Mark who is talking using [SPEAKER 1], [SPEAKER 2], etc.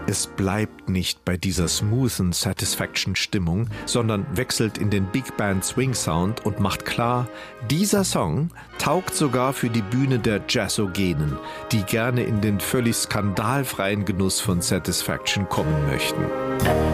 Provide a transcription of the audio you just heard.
[SPEAKER 1] Es bleibt nicht bei dieser smoothen Satisfaction-Stimmung, sondern wechselt in den Big Band Swing Sound und macht klar, dieser Song taugt sogar für die Bühne der Jazzogenen, die gerne in den völlig skandalfreien Genuss von Satisfaction kommen möchten.